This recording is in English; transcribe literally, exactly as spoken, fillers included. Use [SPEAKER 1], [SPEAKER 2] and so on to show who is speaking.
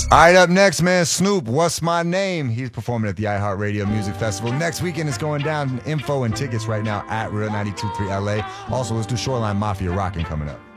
[SPEAKER 1] All right, up next, man, Snoop, What's My Name? He's performing at the iHeartRadio Music Festival. Next weekend is going down. Info and tickets right now at Real ninety-two point three L A. Also, let's do Shoreline Mafia Rockin' coming up.